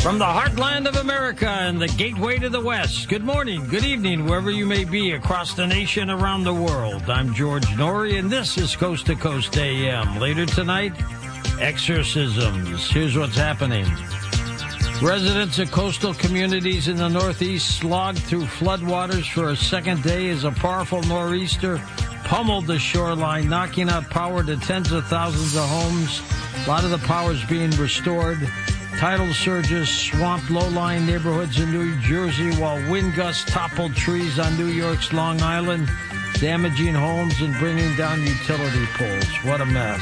From the heartland of America and the gateway to the West, good morning, good evening, wherever you may be across the nation, around the world. I'm George Norrie, and this is Coast to Coast AM. Later tonight, exorcisms. Here's what's happening. Residents of coastal communities in the Northeast slogged through floodwaters for a second day as a powerful nor'easter pummeled the shoreline, knocking out power to tens of thousands of homes. A lot of the power is being restored. Tidal surges swamped low-lying neighborhoods in New Jersey, while wind gusts toppled trees on New York's Long Island, damaging homes and bringing down utility poles. What a mess.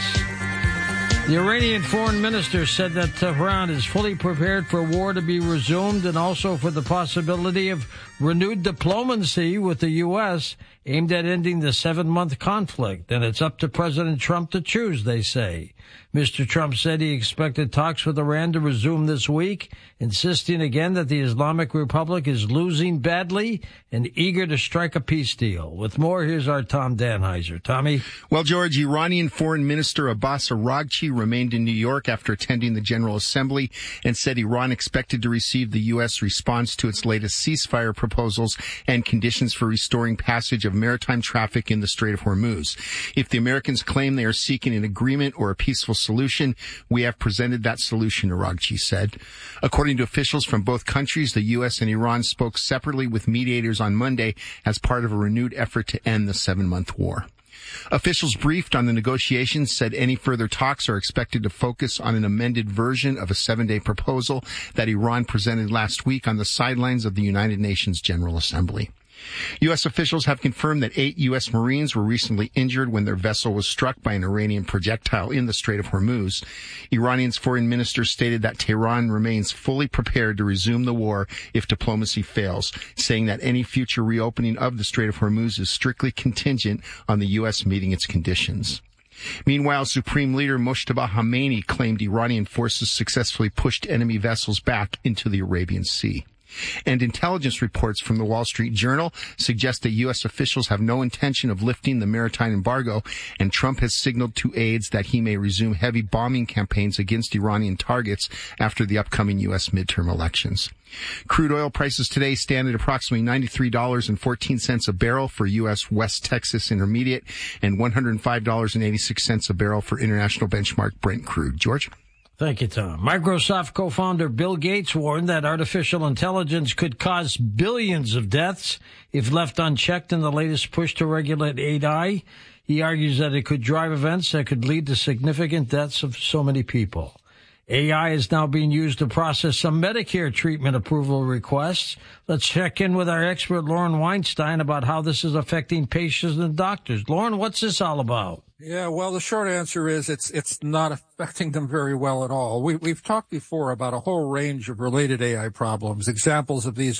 The Iranian foreign minister said that Tehran is fully prepared for war to be resumed and also for the possibility of renewed diplomacy with the U.S. aimed at ending the 7-month conflict. And it's up to President Trump to choose, they say. Mr. Trump said he expected talks with Iran to resume this week, insisting again that the Islamic Republic is losing badly and eager to strike a peace deal. With more, here's our Tom Danheiser. Tommy? Well, George, Iranian Foreign Minister Abbas Araghchi remained in New York after attending the General Assembly and said Iran expected to receive the U.S. response to its latest ceasefire proposals and conditions for restoring passage of maritime traffic in the Strait of Hormuz. If the Americans claim they are seeking an agreement or a peaceful solution, we have presented that solution, Araghchi said. According to officials from both countries, the U.S. and Iran spoke separately with mediators on Monday as part of a renewed effort to end the 7-month war. Officials briefed on the negotiations said any further talks are expected to focus on an amended version of a 7-day proposal that Iran presented last week on the sidelines of the United Nations General Assembly. U.S. officials have confirmed that 8 U.S. Marines were recently injured when their vessel was struck by an Iranian projectile in the Strait of Hormuz. Iran's foreign minister stated that Tehran remains fully prepared to resume the war if diplomacy fails, saying that any future reopening of the Strait of Hormuz is strictly contingent on the U.S. meeting its conditions. Meanwhile, Supreme Leader Mojtaba Khamenei claimed Iranian forces successfully pushed enemy vessels back into the Arabian Sea. And intelligence reports from the Wall Street Journal suggest that U.S. officials have no intention of lifting the maritime embargo, and Trump has signaled to aides that he may resume heavy bombing campaigns against Iranian targets after the upcoming U.S. midterm elections. Crude oil prices today stand at approximately $93.14 a barrel for U.S. West Texas Intermediate and $105.86 a barrel for international benchmark Brent crude. George? Thank you, Tom. Microsoft co-founder Bill Gates warned that artificial intelligence could cause billions of deaths if left unchecked in the latest push to regulate AI. He argues that it could drive events that could lead to significant deaths of so many people. AI is now being used to process some Medicare treatment approval requests. Let's check in with our expert, Lauren Weinstein, about how this is affecting patients and doctors. Lauren, what's this all about? Yeah, well, the short answer is it's not affecting them very well at all. We've talked before about a whole range of related AI problems. Examples of these